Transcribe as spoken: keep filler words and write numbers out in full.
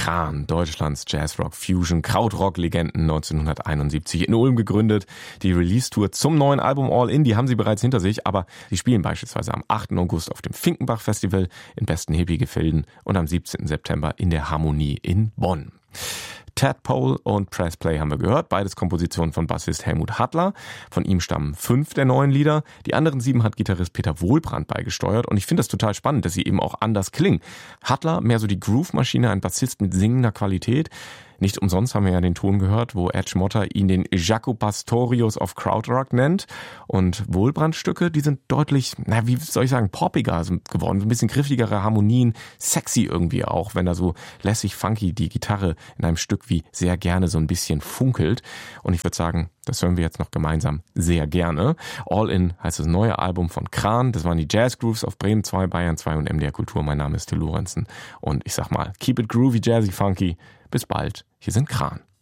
Kran, Deutschlands Jazzrock-Fusion-Krautrock-Legenden, neunzehnhunderteinundsiebzig in Ulm gegründet. Die Release-Tour zum neuen Album All In, die haben sie bereits hinter sich, aber sie spielen beispielsweise am achten August auf dem Finkenbach-Festival in Besten-Hippie-Gefilden und am siebzehnten September in der Harmonie in Bonn. Tadpole und Press Play haben wir gehört, beides Kompositionen von Bassist Helmut Hattler. Von ihm stammen fünf der neuen Lieder. Die anderen sieben hat Gitarrist Peter Wohlbrand beigesteuert und ich finde das total spannend, dass sie eben auch anders klingen. Hattler, mehr so die Groove-Maschine, ein Bassist mit singender Qualität. Nicht umsonst haben wir ja den Ton gehört, wo Edge Motter ihn den Jaco Pastorius of Krautrock nennt. Und Wohlbrand-Stücke, die sind deutlich, na wie soll ich sagen, poppiger geworden. So ein bisschen griffigere Harmonien, sexy irgendwie auch, wenn da so lässig funky die Gitarre in einem Stück wie sehr gerne so ein bisschen funkelt. Und ich würde sagen, das hören wir jetzt noch gemeinsam sehr gerne. All In heißt das neue Album von Kran. Das waren die Jazz Grooves auf Bremen zwei, Bayern zwei und M D R Kultur. Mein Name ist Till Lorenzen. Und ich sag mal, keep it groovy, jazzy, funky. Bis bald. Hier sind Kran.